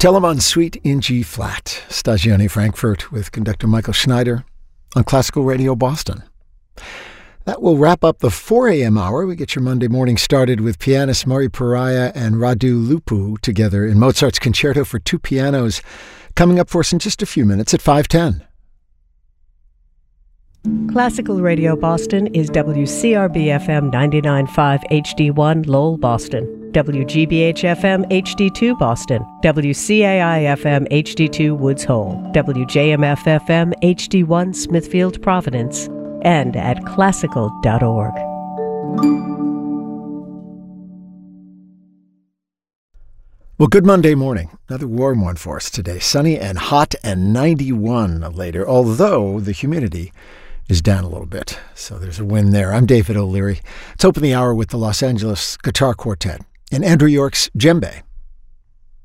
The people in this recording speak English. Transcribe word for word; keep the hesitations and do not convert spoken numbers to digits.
Telemann Suite in G flat. Stagione Frankfurt with conductor Michael Schneider on Classical Radio Boston. That will wrap up the four a.m. hour. We get your Monday morning started with pianist Mari Pariah and Radu Lupu together in Mozart's Concerto for Two Pianos, coming up for us in just a few minutes at five ten. Classical Radio Boston is W C R B F M ninety-nine point five H D one Lowell, Boston, W G B H F M H D two Boston, W C A I F M H D two Woods Hole, W J M F F M H D one Smithfield, Providence, and at classical dot org. Well, good Monday morning. Another warm one for us today. Sunny and hot and ninety-one later, although the humidity is down a little bit. So there's a win there. I'm David O'Leary. Let's open the hour with the Los Angeles Guitar Quartet and Andrew York's djembe.